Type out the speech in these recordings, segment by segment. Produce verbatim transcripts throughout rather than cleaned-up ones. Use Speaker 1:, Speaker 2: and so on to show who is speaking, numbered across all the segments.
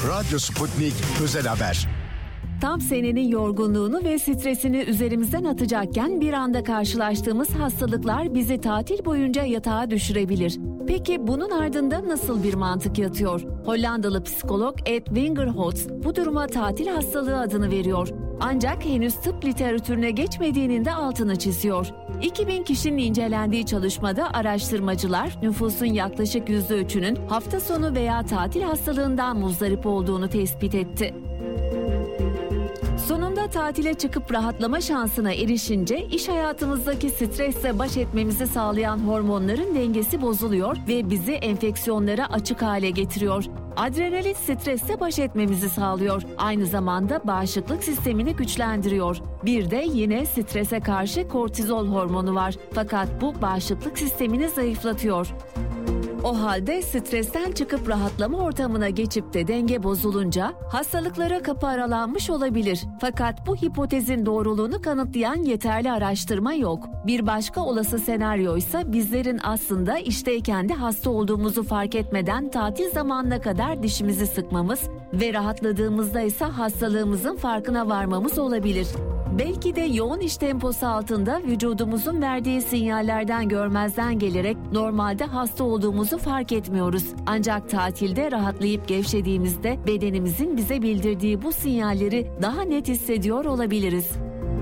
Speaker 1: Radyo Sputnik Özel Haber.
Speaker 2: Tam senenin yorgunluğunu ve stresini üzerimizden atacakken bir anda karşılaştığımız hastalıklar bizi tatil boyunca yatağa düşürebilir. Peki bunun ardında nasıl bir mantık yatıyor? Hollandalı psikolog Ed Wingerholtz bu duruma tatil hastalığı adını veriyor. Ancak henüz tıp literatürüne geçmediğinin de altını çiziyor. iki bin kişinin incelendiği çalışmada araştırmacılar nüfusun yaklaşık yüzde üçünün hafta sonu veya tatil hastalığından muzdarip olduğunu tespit etti. Sonunda tatile çıkıp rahatlama şansına erişince iş hayatımızdaki stresle baş etmemizi sağlayan hormonların dengesi bozuluyor ve bizi enfeksiyonlara açık hale getiriyor. Adrenalin stresle baş etmemizi sağlıyor. Aynı zamanda bağışıklık sistemini güçlendiriyor. Bir de yine strese karşı kortizol hormonu var. Fakat bu bağışıklık sistemini zayıflatıyor. O halde stresten çıkıp rahatlama ortamına geçip de denge bozulunca hastalıklara kapı aralanmış olabilir. Fakat bu hipotezin doğruluğunu kanıtlayan yeterli araştırma yok. Bir başka olası senaryoysa bizlerin aslında işteyken de hasta olduğumuzu fark etmeden tatil zamanına kadar dişimizi sıkmamız ve rahatladığımızda ise hastalığımızın farkına varmamız olabilir. Belki de yoğun iş temposu altında vücudumuzun verdiği sinyallerden görmezden gelerek normalde hasta olduğumuzu fark etmiyoruz. Ancak tatilde rahatlayıp gevşediğimizde bedenimizin bize bildirdiği bu sinyalleri daha net hissediyor olabiliriz.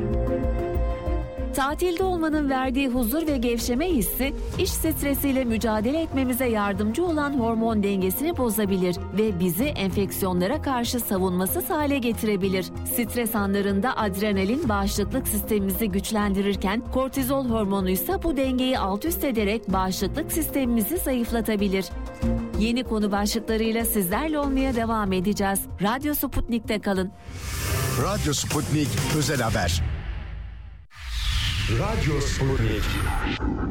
Speaker 2: Tatilde olmanın verdiği huzur ve gevşeme hissi, iş stresiyle mücadele etmemize yardımcı olan hormon dengesini bozabilir ve bizi enfeksiyonlara karşı savunmasız hale getirebilir. Stres anlarında adrenalin bağışıklık sistemimizi güçlendirirken kortizol hormonu ise bu dengeyi alt üst ederek bağışıklık sistemimizi zayıflatabilir. Yeni konu başlıklarıyla sizlerle olmaya devam edeceğiz. Radyo Sputnik'te kalın.
Speaker 1: Radyo Sputnik Özel Haber.
Speaker 3: Radyo Sputnik.